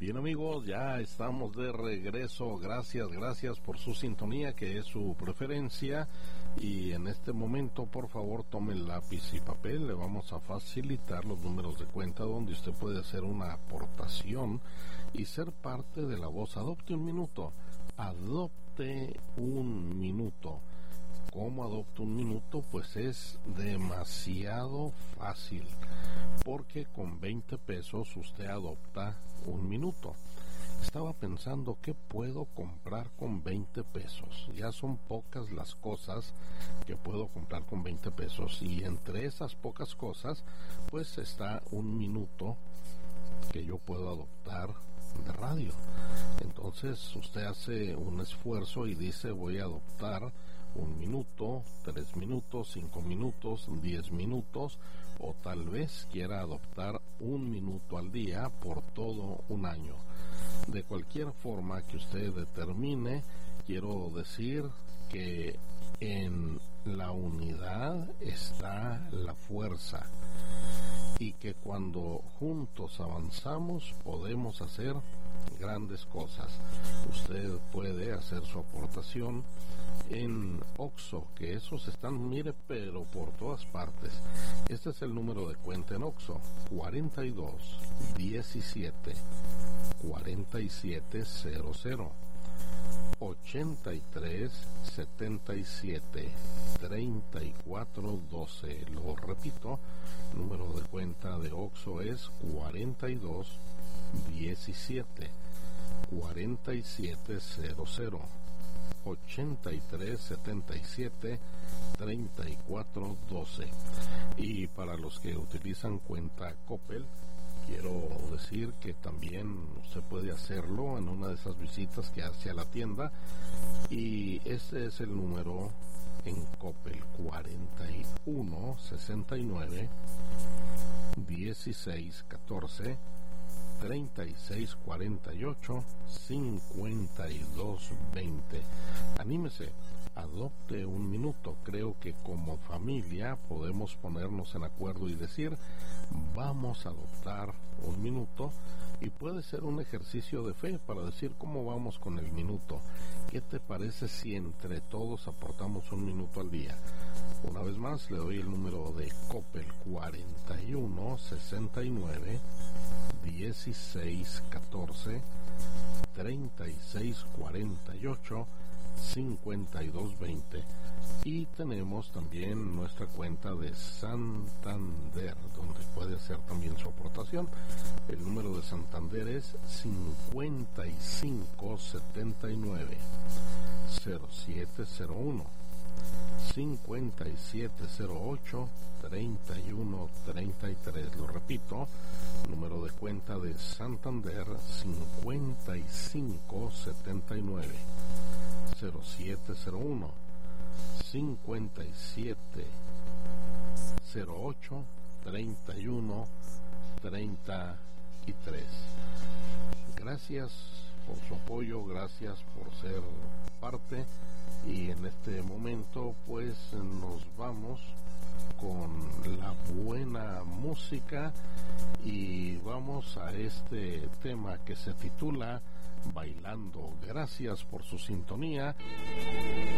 Bien amigos, ya estamos de regreso. Gracias por su sintonía, que es su preferencia. Y en este momento, por favor, tomen lápiz y papel. Le vamos a facilitar los números de cuenta donde usted puede hacer una aportación y ser parte de la voz. Adopte un minuto. Adopte un minuto. ¿Cómo adopto un minuto? Pues es demasiado fácil, porque con 20 pesos usted adopta un minuto. Estaba pensando, ¿qué puedo comprar con 20 pesos? Ya son pocas las cosas que puedo comprar con 20 pesos, y entre esas pocas cosas pues está un minuto que yo puedo adoptar de radio. Entonces usted hace un esfuerzo y dice, voy a adoptar 1 minuto, 3 minutos, 5 minutos, 10 minutos, o tal vez quiera adoptar 1 minuto al día por todo un año. De cualquier forma que usted determine, quiero decir que en la unidad está la fuerza, y que cuando juntos avanzamos podemos hacer grandes cosas. Usted puede hacer su aportación en OXXO, que esos están, mire, pero por todas partes. Este es el número de cuenta en OXXO: 42 17 4700 83 77 34 12. Lo repito, número de cuenta de OXXO es 42 17 4700 83 77 34 12. Y para los que utilizan cuenta Coppel, quiero decir que también usted puede hacerlo en una de esas visitas que hace a la tienda, y este es el número en Coppel: 41 69 16 14 36 48 52 20. Anímese, adopte 1 minuto. Creo que como familia podemos ponernos en acuerdo y decir, vamos a adoptar 1 minuto, y puede ser un ejercicio de fe para decir cómo vamos con el minuto. ¿Qué te parece si entre todos aportamos 1 minuto al día? Una vez más le doy el número de Coppel: 41 69 16 14 36 48 52 20. Y tenemos también nuestra cuenta de Santander, donde puede hacer también su aportación. El número de Santander es 55 79 0701 5708 31 33. Lo repito, número de cuenta de Santander: 55 79 0701 5708 31 33. Gracias por su apoyo, gracias por ser parte, y en este momento pues nos vamos con la buena música y vamos a este tema que se titula Bailando. Gracias por su sintonía.